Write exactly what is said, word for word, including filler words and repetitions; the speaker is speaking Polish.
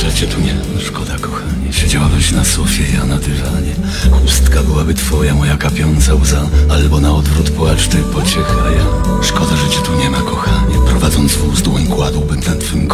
Przecie tu nie, szkoda kochanie. Siedziałabyś na sofie, ja na dywanie. Chustka byłaby twoja, moja kapiąca łza. Albo na odwrót płacz ty, pociecha ja. Szkoda